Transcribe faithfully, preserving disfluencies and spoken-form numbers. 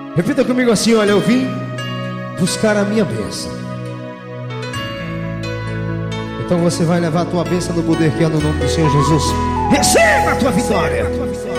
Repita comigo assim: olha, eu vim buscar a minha bênção. Então você vai levar a tua bênção no poder que é no nome do Senhor Jesus. Receba a tua vitória.